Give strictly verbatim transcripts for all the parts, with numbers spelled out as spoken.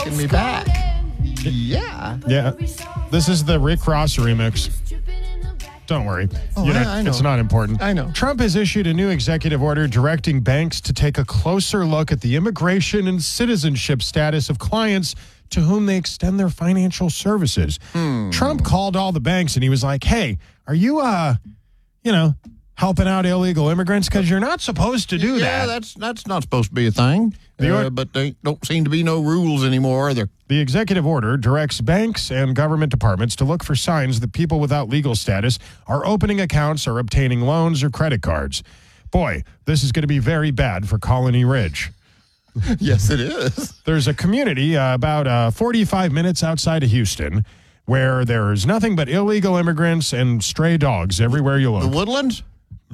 taking me back. Yeah. Yeah. This is the Rick Ross remix. Don't worry. Oh, You know, I, I know. It's not important. I know. Trump has issued a new executive order directing banks to take a closer look at the immigration and citizenship status of clients to whom they extend their financial services. Hmm. Trump called all the banks and he was like, hey, are you, uh, you know, helping out illegal immigrants? Because you're not supposed to do yeah, that. that's that's not supposed to be a thing. The Uh, or- but there don't seem to be no rules anymore, are there? The executive order directs banks and government departments to look for signs that people without legal status are opening accounts or obtaining loans or credit cards. Boy, this is going to be very bad for Colony Ridge. Yes, it is. There's a community uh, about uh, forty-five minutes outside of Houston where there's nothing but illegal immigrants and stray dogs everywhere you The look. Woodlands?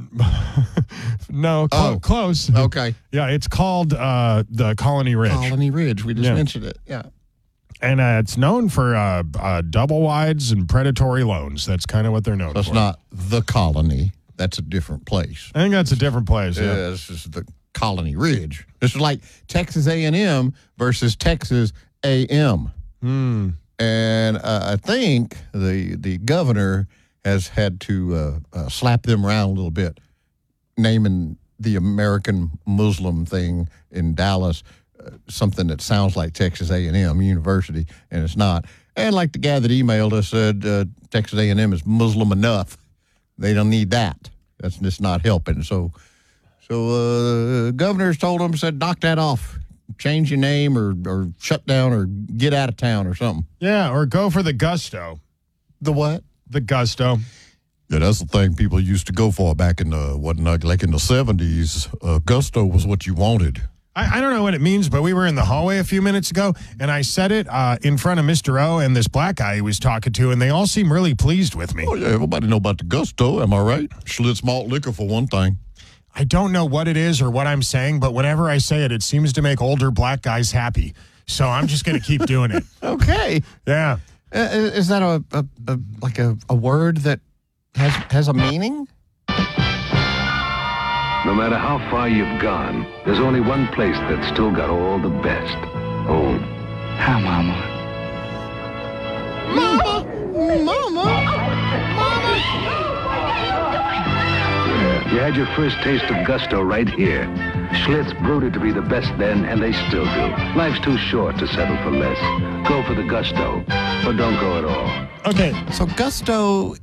No, clo- Oh. close. Okay. Yeah, it's called uh, the Colony Ridge. Colony Ridge. We just Yeah. mentioned it. Yeah. And uh, it's known for uh, uh, double wides and predatory loans. That's kind of what they're known So it's for. not the Colony. That's a different place. I think that's a different place. Yeah, Yeah. this is the Colony Ridge. This is like Texas A and M versus Texas A M. Hmm. And uh, I think the the governor has had to uh, uh, slap them around a little bit, naming the American Muslim thing in Dallas uh, something that sounds like Texas A and M University, and it's not. And like the guy that emailed us said, uh, Texas A and M is Muslim enough. They don't need that. That's just not helping. So, so uh, governors told them, said, knock that off. Change your name or, or shut down or get out of town or something. Yeah, or go for the gusto. The what? The gusto. Yeah, that's the thing people used to go for back in the, what, like in the seventies. Uh, gusto was what you wanted. I, I don't know what it means, but we were in the hallway a few minutes ago, and I said it uh, in front of Mister O and this black guy he was talking to, and they all seem really pleased with me. Oh, yeah, everybody know about the gusto, am I right? Schlitz malt liquor for one thing. I don't know what it is or what I'm saying, but whenever I say it, it seems to make older black guys happy. So I'm just going to keep doing it. Okay. Yeah. Uh, is that a, a, a like a, a word that has has a meaning? No matter how far you've gone, there's only one place that's still got all the best. Home. Hi, Mama. Mama, Mama, Yeah, you had your first taste of gusto right here. Schlitz brewed it to be the best then, and they still do. Life's too short to settle for less. Go for the gusto, or don't go at all. Okay. So gusto